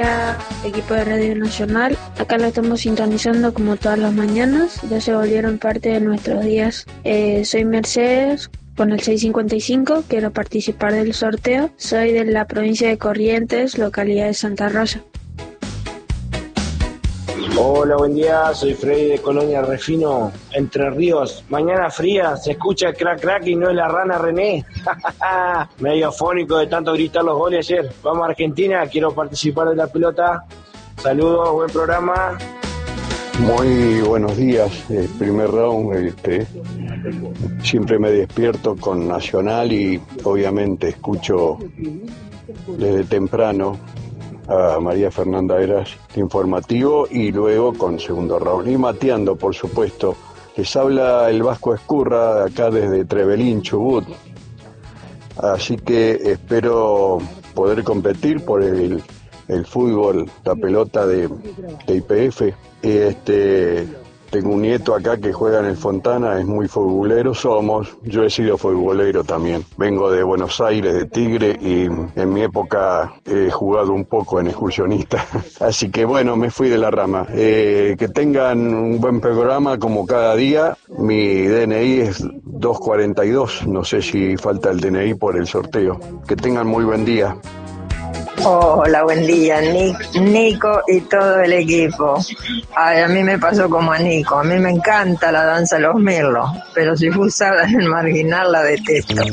Hola, equipo de Radio Nacional. Acá lo estamos sintonizando como todas las mañanas. Ya se volvieron parte de nuestros días. Soy Mercedes con el 655. Quiero participar del sorteo. Soy de la provincia de Corrientes, localidad de Santa Rosa. Hola, buen día, soy Freddy de Colonia Refino, Entre Ríos. Mañana fría, se escucha el crack crack y no es la rana René. Medio afónico de tanto gritar los goles ayer. Vamos a Argentina, quiero participar de la pelota. Saludos, buen programa. Muy buenos días. El primer round, siempre me despierto con Nacional y obviamente escucho desde temprano a María Fernanda Eras informativo y luego con segundo round. Y mateando, por supuesto. Les habla el Vasco Escurra, acá desde Trevelín, Chubut. Así que espero poder competir por el fútbol, la pelota de IPF. Tengo un nieto acá que juega en el Fontana, es muy futbolero, yo he sido futbolero también. Vengo de Buenos Aires, de Tigre, y en mi época he jugado un poco en excursionista. Así que bueno, me fui de la rama. Que tengan un buen programa como cada día. Mi DNI es 242, no sé si falta el DNI por el sorteo. Que tengan muy buen día. Hola, buen día, Nico y todo el equipo. Ay, a mí me pasó como a Nico, a mí me encanta la danza de los mirlos, pero si fue usada en el marginal la detesto.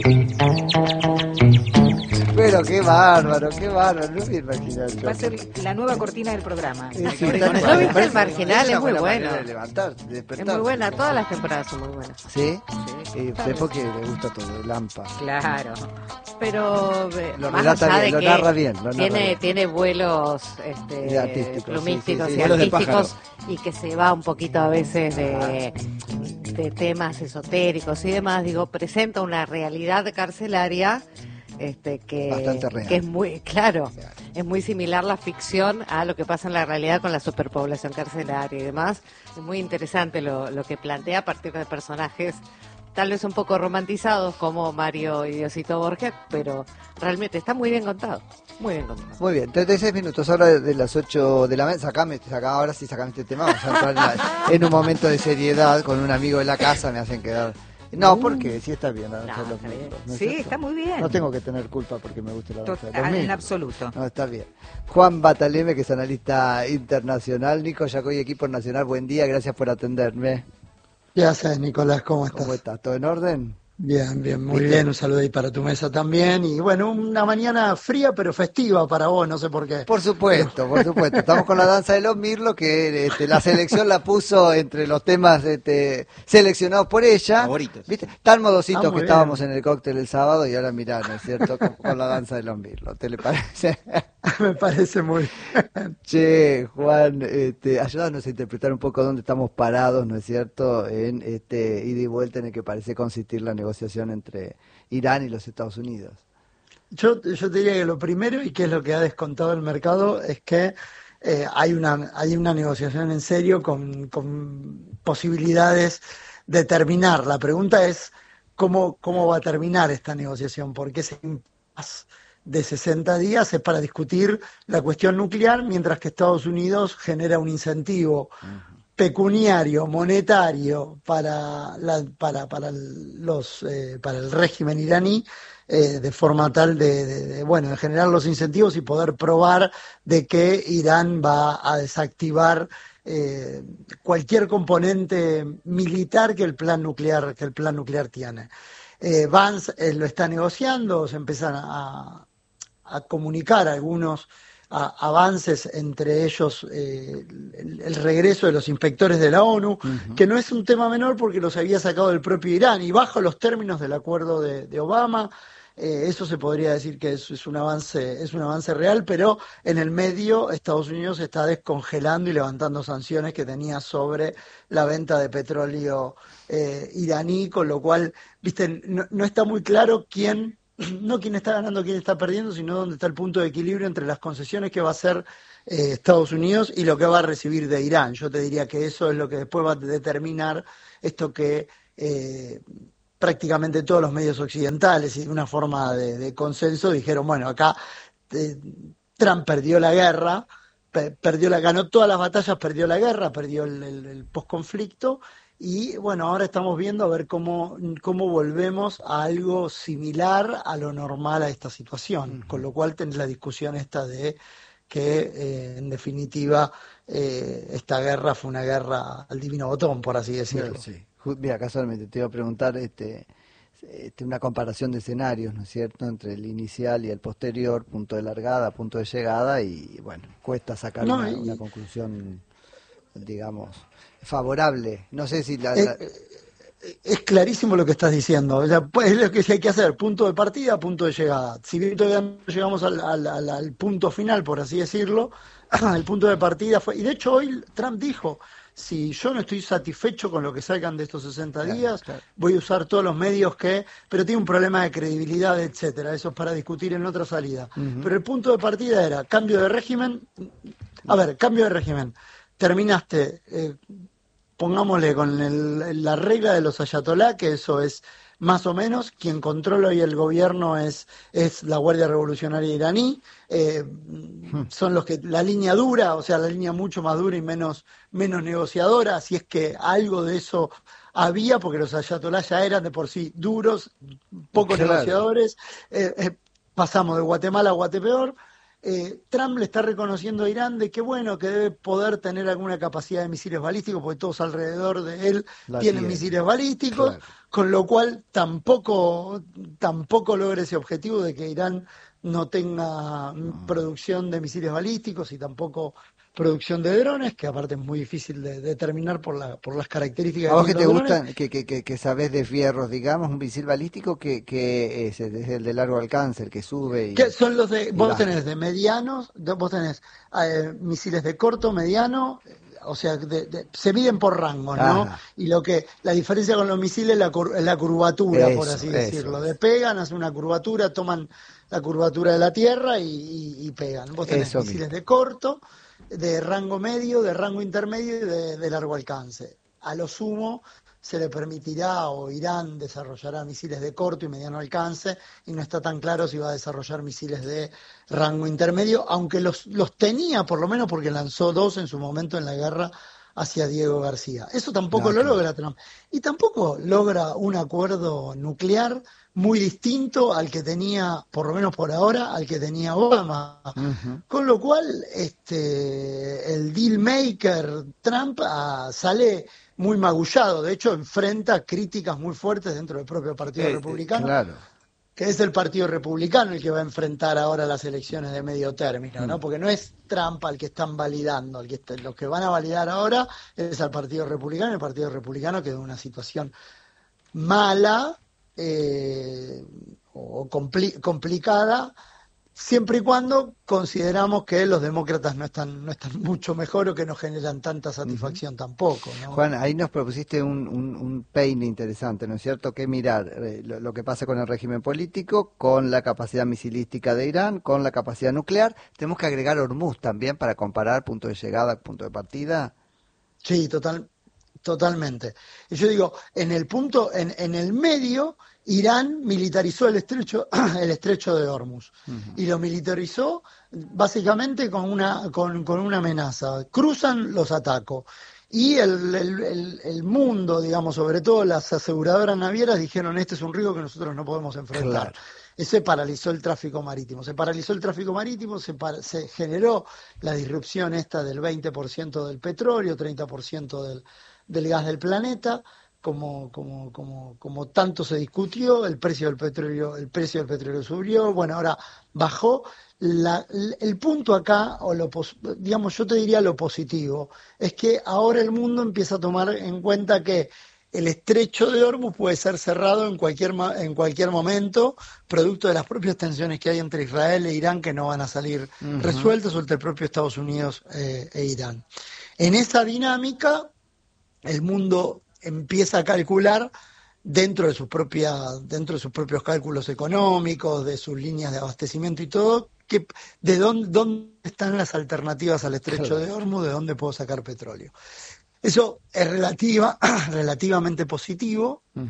Pero qué bárbaro, no me imagino. Va a ser la nueva cortina del programa. Sí, ¿No viste el marginal? Es muy bueno. Es muy buena, todas las temporadas son muy buenas. ¿Sí? Después que le gusta todo, el Lampa. Claro. Pero lo más relata allá bien, de lo narra bien. Tiene vuelos artísticos, plumísticos sí, y vuelos de artísticos, y que se va un poquito a veces de temas esotéricos y demás. Digo, presenta una realidad carcelaria bastante real. que es muy claro, es muy similar la ficción a lo que pasa en la realidad con la superpoblación carcelaria y demás. Es muy interesante lo que plantea a partir de personajes tal vez un poco romantizados como Mario y Diosito Borges, pero realmente está muy bien contado. Muy bien contado. Muy bien, 36 minutos, ahora de las 8 de la mañana. Ahora sí sacame este tema. Vamos a entrar en un momento de seriedad con un amigo de la casa, me hacen quedar. No, porque sí está bien la danza de los mirlos. ¿No es sí, cierto? está muy bien. No tengo que tener culpa porque me guste la danza de los mirlos. En absoluto. No, está bien. Juan Bataleme, que es analista internacional. Nico Yacoy, equipo nacional, buen día, gracias por atenderme. Gracias, Nicolás, ¿cómo estás? ¿Cómo estás? ¿Todo en orden? Bien, muy bien, un saludo ahí para tu mesa también, y bueno, una mañana fría pero festiva para vos, no sé por qué. Por supuesto, estamos con la danza de los mirlos, que la selección la puso entre los temas seleccionados por ella. Favoritos. ¿Viste? Tan modositos que bien. Estábamos en el cóctel el sábado y ahora mirá, ¿no es cierto? Con la danza de los mirlos, ¿te le parece? Me parece muy bien. Che, Juan, ayúdanos a interpretar un poco dónde estamos parados, ¿no es cierto? En ida y vuelta en el que parece consistir la negociación entre Irán y los Estados Unidos. Yo te diría que lo primero, y que es lo que ha descontado el mercado, es que hay una negociación en serio con posibilidades de terminar. La pregunta es cómo va a terminar esta negociación, porque ese impasse de 60 días es para discutir la cuestión nuclear, mientras que Estados Unidos genera un incentivo pecuniario, monetario para el régimen iraní, de forma tal de generar los incentivos y poder probar de que Irán va a desactivar cualquier componente militar que el plan nuclear tiene. Vance lo está negociando, se empiezan a comunicar algunos avances, entre ellos el regreso de los inspectores de la ONU, que no es un tema menor porque los había sacado del propio Irán, y bajo los términos del acuerdo de Obama, eso se podría decir que es un avance real, pero en el medio Estados Unidos está descongelando y levantando sanciones que tenía sobre la venta de petróleo iraní, con lo cual, viste, no está muy claro no quién está ganando, quién está perdiendo, sino dónde está el punto de equilibrio entre las concesiones que va a hacer Estados Unidos y lo que va a recibir de Irán. Yo te diría que eso es lo que después va a determinar esto que prácticamente todos los medios occidentales, y de una forma de consenso, dijeron, bueno, acá Trump perdió la guerra, ganó todas las batallas, perdió la guerra, perdió el posconflicto, y bueno, ahora estamos viendo a ver cómo volvemos a algo similar a lo normal a esta situación, con lo cual tenés la discusión esta de que en definitiva esta guerra fue una guerra al divino botón, por así decirlo. Sí. Mira, casualmente te iba a preguntar una comparación de escenarios, ¿no es cierto?, entre el inicial y el posterior, punto de largada, punto de llegada, y bueno, cuesta sacar una conclusión, digamos, favorable. No sé si es clarísimo lo que estás diciendo. O sea, pues, es lo que hay que hacer, punto de partida, punto de llegada. Si bien todavía no llegamos al punto final, por así decirlo, el punto de partida fue... Y de hecho hoy Trump dijo, si yo no estoy satisfecho con lo que salgan de estos 60 días, voy a usar todos los medios pero tiene un problema de credibilidad, etcétera. Eso es para discutir en otra salida. Pero el punto de partida era cambio de régimen. A ver, cambio de régimen. Terminaste... pongámosle con la regla de los ayatolá, que eso es más o menos, quien controla hoy el gobierno es la Guardia Revolucionaria iraní, son los que, la línea dura, o sea, la línea mucho más dura y menos negociadora, así es que algo de eso había, porque los ayatolá ya eran de por sí duros, poco negociadores, pasamos de Guatemala a Guatepeor. Trump le está reconociendo a Irán de que bueno, que debe poder tener alguna capacidad de misiles balísticos, porque todos alrededor de él tienen misiles balísticos, con lo cual tampoco logra ese objetivo de que Irán no tenga producción de misiles balísticos y tampoco producción de drones, que aparte es muy difícil de determinar por las características. ¿A vos que te gustan, que sabés de fierros, digamos, un misil balístico que es el de largo alcance, el que sube? Y, que son los de, vos tenés de medianos, vos tenés misiles de corto, mediano, o sea, se miden por rango, ¿no? Y la diferencia con los misiles es la curvatura, por así decirlo. Despegan, hacen una curvatura, toman la curvatura de la Tierra y pegan. Vos tenés misiles de corto, de rango medio, de rango intermedio y de largo alcance. A lo sumo se le permitirá, o Irán desarrollará misiles de corto y mediano alcance, y no está tan claro si va a desarrollar misiles de rango intermedio, aunque los tenía, por lo menos porque lanzó 2 en su momento en la guerra hacia Diego García. Eso tampoco lo logra Trump. Y tampoco logra un acuerdo nuclear muy distinto al que tenía, por lo menos por ahora, al que tenía Obama. Con lo cual, el deal maker Trump sale muy magullado. De hecho, enfrenta críticas muy fuertes dentro del propio Partido Republicano. Que es el Partido Republicano el que va a enfrentar ahora las elecciones de medio término, ¿no? Porque no es Trump al que están validando, los que van a validar ahora es al Partido Republicano. El Partido Republicano quedó en una situación mala o complicada, siempre y cuando consideramos que los demócratas no están mucho mejor o que no generan tanta satisfacción tampoco, ¿no? Juan, ahí nos propusiste un peine interesante, ¿no es cierto? Que mirar lo que pasa con el régimen político, con la capacidad misilística de Irán, con la capacidad nuclear. Tenemos que agregar Hormuz también para comparar punto de llegada, punto de partida. Sí, totalmente. Y yo digo, en el medio, Irán militarizó el estrecho de Hormuz, y lo militarizó básicamente con una amenaza. Cruzan, los ataco. Y el mundo, digamos, sobre todo las aseguradoras navieras, dijeron, este es un riesgo que nosotros no podemos enfrentar. Claro. Se paralizó el tráfico marítimo. Se generó la disrupción esta del 20% del petróleo, 30% del gas del planeta, como tanto se discutió. El precio del petróleo subió. Bueno, ahora bajó. El punto acá, digamos, yo te diría lo positivo, es que ahora el mundo empieza a tomar en cuenta que el estrecho de Hormuz puede ser cerrado en cualquier momento, producto de las propias tensiones que hay entre Israel e Irán, que no van a salir resueltas, o entre el propio Estados Unidos e Irán. En esa dinámica, el mundo empieza a calcular dentro de sus propios cálculos económicos, de sus líneas de abastecimiento y todo, de dónde están las alternativas al estrecho de Hormuz, de dónde puedo sacar petróleo. Eso es relativamente positivo.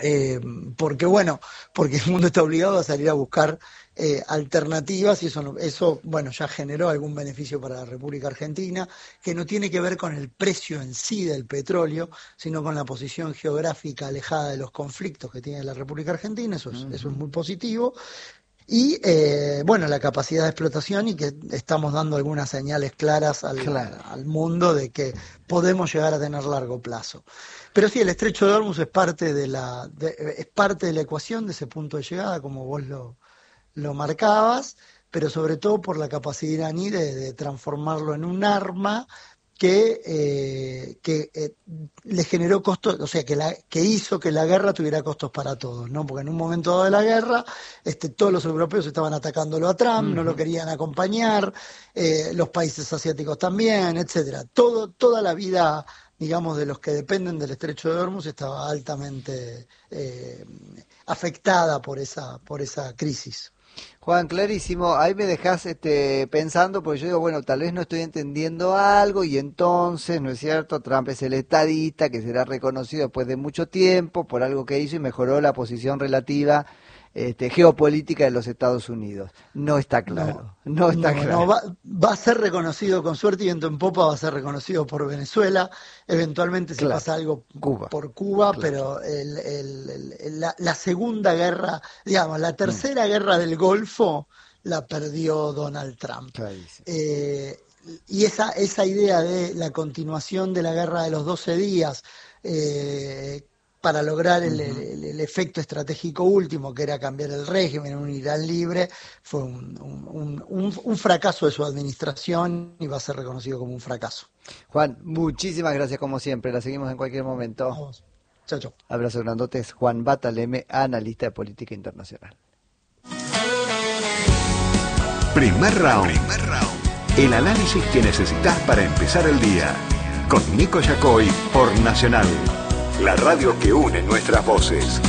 porque el mundo está obligado a salir a buscar alternativas, y eso bueno, ya generó algún beneficio para la República Argentina, que no tiene que ver con el precio en sí del petróleo, sino con la posición geográfica alejada de los conflictos que tiene la República Argentina. Eso es muy positivo. Y la capacidad de explotación, y que estamos dando algunas señales claras al mundo de que podemos llegar a tener largo plazo. Pero sí, el estrecho de Hormuz es parte de la ecuación, de ese punto de llegada, como vos lo marcabas, pero sobre todo por la capacidad iraní de transformarlo en un arma que le generó costos, o sea, que hizo que la guerra tuviera costos para todos, ¿no? Porque en un momento dado de la guerra, todos los europeos estaban atacándolo a Trump, no lo querían acompañar, los países asiáticos también, etcétera. Toda la vida, digamos, de los que dependen del estrecho de Hormuz estaba altamente afectada por esa crisis. Juan, clarísimo, ahí me dejás pensando, porque yo digo, bueno, tal vez no estoy entendiendo algo, y entonces, ¿no es cierto? Trump es el estadista que será reconocido después de mucho tiempo por algo que hizo y mejoró la posición relativa geopolítica de los Estados Unidos. No está claro. No está claro. Va a ser reconocido, con suerte y viento en popa, va a ser reconocido por Venezuela. Eventualmente si pasa algo por Cuba, pero la segunda guerra, digamos, la tercera guerra del Golfo la perdió Donald Trump. Y esa idea de la continuación de la guerra de los 12 días, para lograr el efecto estratégico último, que era cambiar el régimen en un Irán libre, fue un fracaso de su administración, y va a ser reconocido como un fracaso. Juan, muchísimas gracias como siempre, la seguimos en cualquier momento. Vamos. Chao, chao. Abrazo grandotes. Juan Bataleme, analista de política internacional. Primer round. El análisis que necesitas para empezar el día. Con Nico Yacoy por Nacional. La radio que une nuestras voces.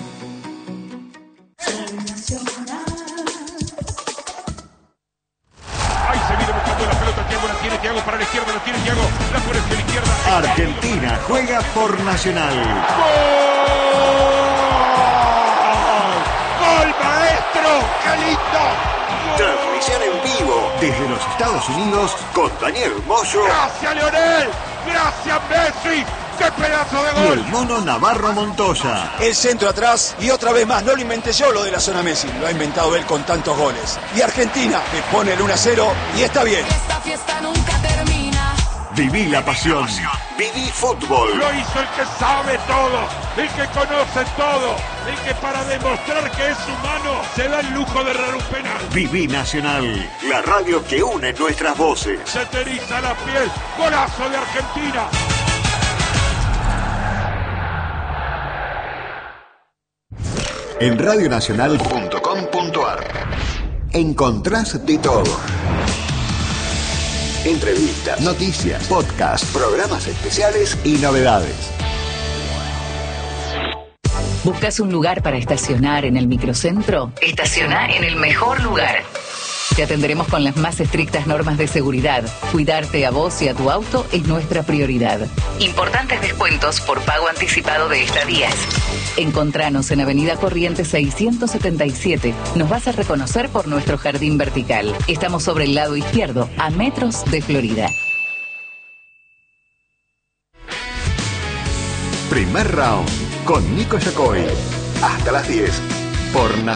Ahí se viene buscando la pelota. Thiago la tiene. Thiago para la izquierda. La tiene Thiago. La pone hacia la izquierda. Argentina juega por Nacional. ¡Gol, maestro! ¡Qué lindo! Transmisión en vivo desde los Estados Unidos con Daniel Moyo. ¡Gracias, Leonel! ¡Gracias, Messi! ¡Qué pedazo de Y gol! el mono Navarro Montoya. El centro atrás, y otra vez más, no lo inventé yo lo de la zona Messi, lo ha inventado él con tantos goles. Y Argentina que pone el 1-0 y está bien. Esta fiesta nunca termina. Viví la pasión. Viví fútbol. Lo hizo el que sabe todo, el que conoce todo, el que para demostrar que es humano se da el lujo de errar un penal. Viví Nacional, la radio que une nuestras voces. Se te eriza la piel, golazo de Argentina. En radionacional.com.ar encontrás de todo. Entrevistas, noticias, podcasts, programas especiales y novedades. ¿Buscas un lugar para estacionar en el microcentro? Estaciona en el mejor lugar. Te atenderemos con las más estrictas normas de seguridad. Cuidarte a vos y a tu auto es nuestra prioridad. Importantes descuentos por pago anticipado de estadías. Encontranos en Avenida Corrientes 677. Nos vas a reconocer por nuestro jardín vertical. Estamos sobre el lado izquierdo, a metros de Florida. Primer round con Nico Yacoy. Hasta las 10 por Nacional.